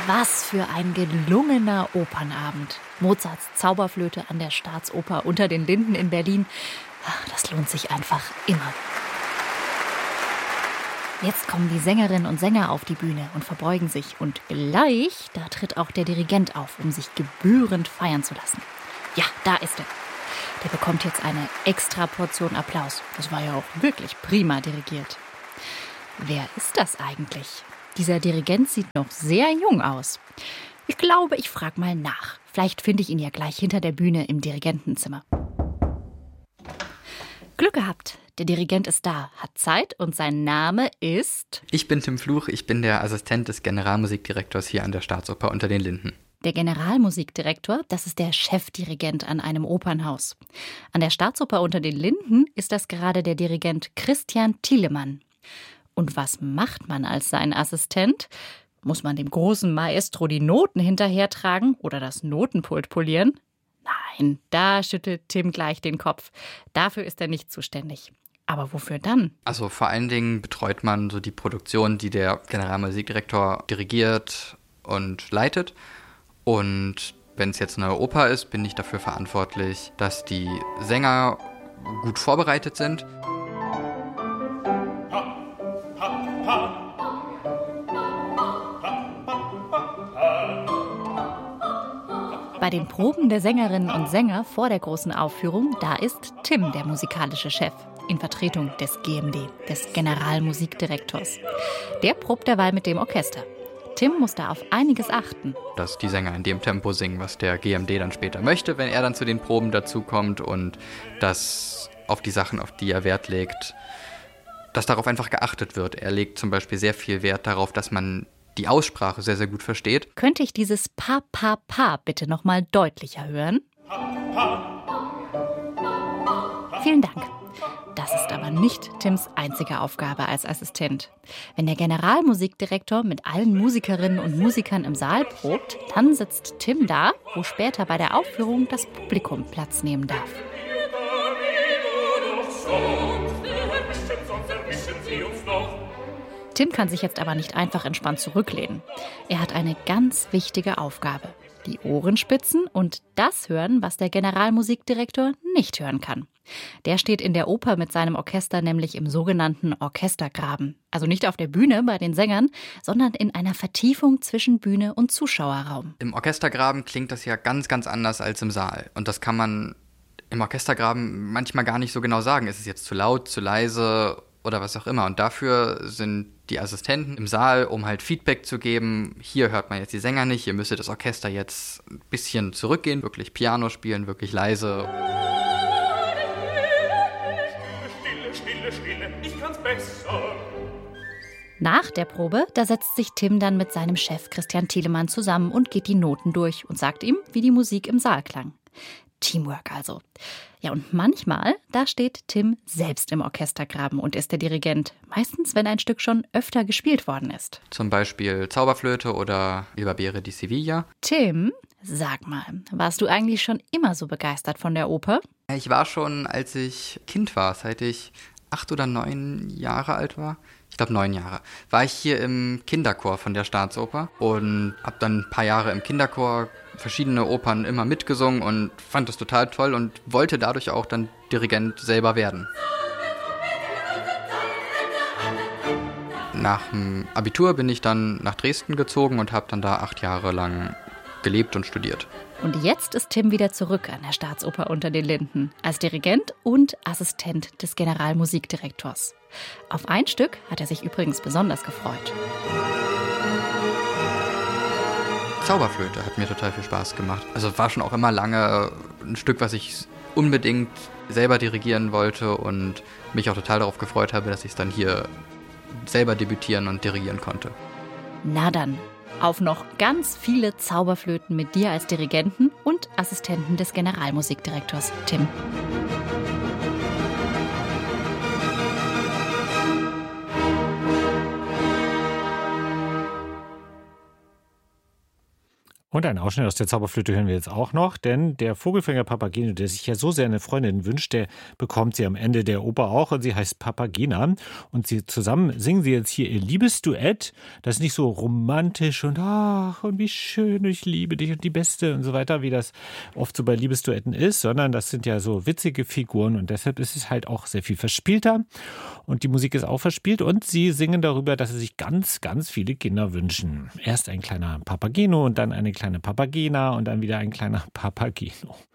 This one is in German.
Was für ein gelungener Opernabend. Mozarts Zauberflöte an der Staatsoper unter den Linden in Berlin. Das lohnt sich einfach immer. Jetzt kommen die Sängerinnen und Sänger auf die Bühne und verbeugen sich. Und gleich, da tritt auch der Dirigent auf, um sich gebührend feiern zu lassen. Ja, da ist er. Der bekommt jetzt eine extra Portion Applaus. Das war ja auch wirklich prima dirigiert. Wer ist das eigentlich? Dieser Dirigent sieht noch sehr jung aus. Ich glaube, ich frage mal nach. Vielleicht finde ich ihn ja gleich hinter der Bühne im Dirigentenzimmer. Glück gehabt. Der Dirigent ist da, hat Zeit und sein Name ist... Ich bin Tim Fluch, ich bin der Assistent des Generalmusikdirektors hier an der Staatsoper unter den Linden. Der Generalmusikdirektor, das ist der Chefdirigent an einem Opernhaus. An der Staatsoper unter den Linden ist das gerade der Dirigent Christian Thielemann. Und was macht man als sein Assistent? Muss man dem großen Maestro die Noten hinterhertragen oder das Notenpult polieren? Nein, da schüttelt Tim gleich den Kopf. Dafür ist er nicht zuständig. Aber wofür dann? Also vor allen Dingen betreut man so die Produktion, die der Generalmusikdirektor dirigiert und leitet. Und wenn es jetzt eine Oper ist, bin ich dafür verantwortlich, dass die Sänger gut vorbereitet sind. Bei den Proben der Sängerinnen und Sänger vor der großen Aufführung, da ist Tim der musikalische Chef, in Vertretung des GMD, des Generalmusikdirektors. Der probt derweil mit dem Orchester. Tim muss da auf einiges achten. Dass die Sänger in dem Tempo singen, was der GMD dann später möchte, wenn er dann zu den Proben dazukommt, und dass auf die Sachen, auf die er Wert legt, dass darauf einfach geachtet wird. Er legt zum Beispiel sehr viel Wert darauf, dass man die Aussprache sehr, sehr gut versteht. Könnte ich dieses Pa, Pa, Pa bitte noch mal deutlicher hören? Vielen Dank. Das ist aber nicht Tims einzige Aufgabe als Assistent. Wenn der Generalmusikdirektor mit allen Musikerinnen und Musikern im Saal probt, dann sitzt Tim da, wo später bei der Aufführung das Publikum Platz nehmen darf. Tim kann sich jetzt aber nicht einfach entspannt zurücklehnen. Er hat eine ganz wichtige Aufgabe. Die Ohren spitzen und das hören, was der Generalmusikdirektor nicht hören kann. Der steht in der Oper mit seinem Orchester nämlich im sogenannten Orchestergraben. Also nicht auf der Bühne bei den Sängern, sondern in einer Vertiefung zwischen Bühne und Zuschauerraum. Im Orchestergraben klingt das ja ganz, ganz anders als im Saal. Und das kann man im Orchestergraben manchmal gar nicht so genau sagen. Ist es jetzt zu laut, zu leise oder was auch immer. Und dafür sind die Assistenten im Saal, um halt Feedback zu geben. Hier hört man jetzt die Sänger nicht, hier müsste das Orchester jetzt ein bisschen zurückgehen, wirklich Piano spielen, wirklich leise. Stille, ich kann's besser. Nach der Probe, da setzt sich Tim dann mit seinem Chef Christian Thielemann zusammen und geht die Noten durch und sagt ihm, wie die Musik im Saal klang. Teamwork also. Ja, und manchmal, da steht Tim selbst im Orchestergraben und ist der Dirigent. Meistens, wenn ein Stück schon öfter gespielt worden ist. Zum Beispiel Zauberflöte oder Il Barbiere di Sevilla. Tim, sag mal, warst du eigentlich schon immer so begeistert von der Oper? Ich war schon, als ich Kind war, seit ich 8 oder 9 Jahre alt war. Ich glaube 9 Jahre. War ich hier im Kinderchor von der Staatsoper und habe dann ein paar Jahre im Kinderchor verschiedene Opern immer mitgesungen und fand das total toll und wollte dadurch auch dann Dirigent selber werden. Nach dem Abitur bin ich dann nach Dresden gezogen und habe dann da 8 Jahre lang gelebt und studiert. Und jetzt ist Tim wieder zurück an der Staatsoper unter den Linden, als Dirigent und Assistent des Generalmusikdirektors. Auf ein Stück hat er sich übrigens besonders gefreut. Zauberflöte hat mir total viel Spaß gemacht. Also war schon auch immer lange ein Stück, was ich unbedingt selber dirigieren wollte und mich auch total darauf gefreut habe, dass ich es dann hier selber debütieren und dirigieren konnte. Na dann, auf noch ganz viele Zauberflöten mit dir als Dirigenten und Assistenten des Generalmusikdirektors, Tim. Und einen Ausschnitt aus der Zauberflöte hören wir jetzt auch noch, denn der Vogelfänger Papageno, der sich ja so sehr eine Freundin wünscht, der bekommt sie am Ende der Oper auch und sie heißt Papagena. Und zusammen singen sie jetzt hier ihr Liebesduett. Das ist nicht so romantisch und ach und wie schön, ich liebe dich und die Beste und so weiter, wie das oft so bei Liebesduetten ist, sondern das sind ja so witzige Figuren und deshalb ist es halt auch sehr viel verspielter und die Musik ist auch verspielt und sie singen darüber, dass sie sich ganz, ganz viele Kinder wünschen. Erst ein kleiner Papageno und dann eine kleine Papagena und dann wieder ein kleiner Papageno.